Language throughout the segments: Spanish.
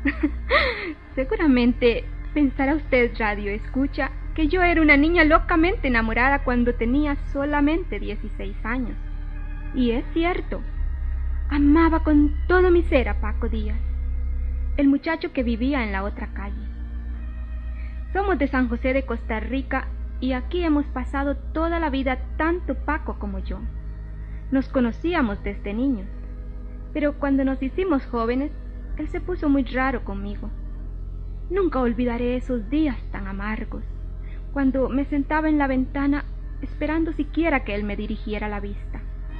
Seguramente pensará usted, radio escucha, que yo era una niña locamente enamorada cuando tenía solamente 16 años. Y es cierto, amaba con todo mi ser a Paco Díaz, el muchacho que vivía en la otra calle. Somos de San José de Costa Rica y aquí hemos pasado toda la vida tanto Paco como yo. Nos conocíamos desde niños, pero cuando nos hicimos jóvenes, él se puso muy raro conmigo. Nunca olvidaré esos días tan amargos, cuando me sentaba en la ventana esperando siquiera que él me dirigiera la vista.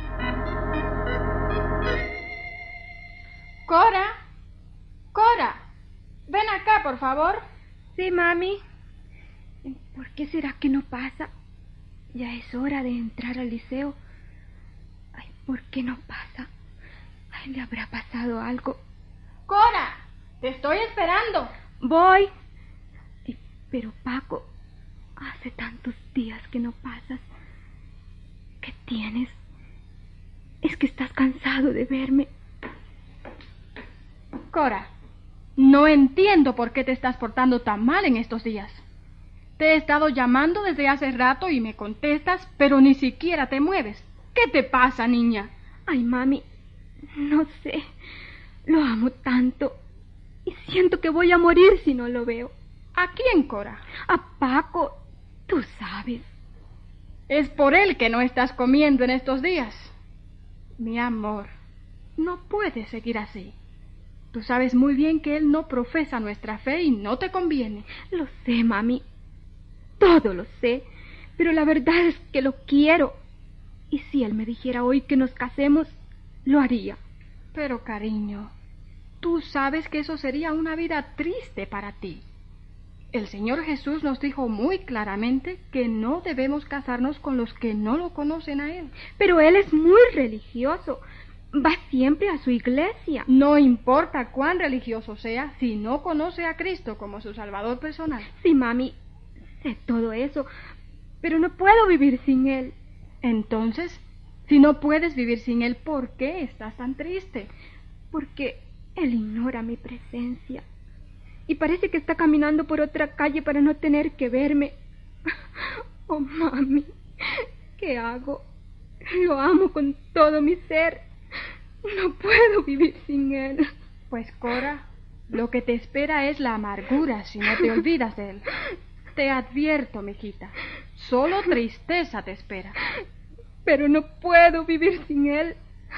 Cora, Cora, ven acá, por favor. Sí, mami. ¿Por qué será que no pasa? Ya es hora de entrar al liceo. Ay, ¿por qué no pasa? Ay, ¿le habrá pasado algo? Cora, te estoy esperando. Voy. Pero Paco, hace tantos días que no pasas. ¿Qué tienes? ¿Es que estás cansado de verme? Cora, no entiendo por qué te estás portando tan mal en estos días. Te he estado llamando desde hace rato y me contestas, pero ni siquiera te mueves. ¿Qué te pasa, niña? Ay, mami, no sé. Lo amo tanto y siento que voy a morir si no lo veo. ¿A quién, Cora? A Paco, tú sabes. Es por él que no estás comiendo en estos días. Mi amor, no puedes seguir así. Tú sabes muy bien que él no profesa nuestra fe y no te conviene. Lo sé, mami. Todo lo sé. Pero la verdad es que lo quiero. Y si él me dijera hoy que nos casemos, lo haría. Pero, cariño, tú sabes que eso sería una vida triste para ti. El Señor Jesús nos dijo muy claramente que no debemos casarnos con los que no lo conocen a Él. Pero él es muy religioso. Va siempre a su iglesia. No importa cuán religioso sea, si no conoce a Cristo como su Salvador personal. Sí, mami, sé todo eso, pero no puedo vivir sin él. Entonces, si no puedes vivir sin él, ¿por qué estás tan triste? Porque él ignora mi presencia. Y parece que está caminando por otra calle para no tener que verme. Oh, mami, ¿qué hago? Lo amo con todo mi ser. No puedo vivir sin él. Pues, Cora, lo que te espera es la amargura si no te olvidas de él. Te advierto, mijita, solo tristeza te espera. Pero no puedo vivir sin él.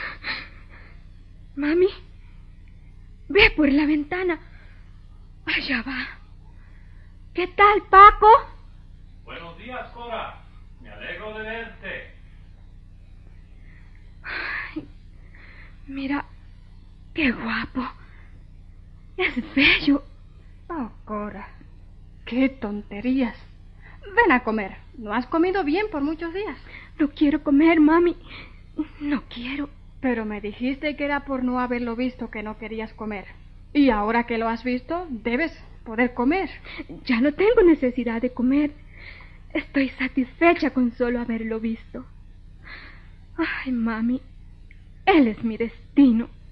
Mami, ve por la ventana. Allá va. ¿Qué tal, Paco? Buenos días, Cora. Me alegro de verte. Ay, mira, qué guapo. Es bello. Oh, Cora, qué tonterías. Ven a comer. No has comido bien por muchos días. No quiero comer, mami. No quiero. Pero me dijiste que era por no haberlo visto que no querías comer. Y ahora que lo has visto, debes poder comer. Ya no tengo necesidad de comer. Estoy satisfecha con solo haberlo visto. Ay, mami, él es mi destino.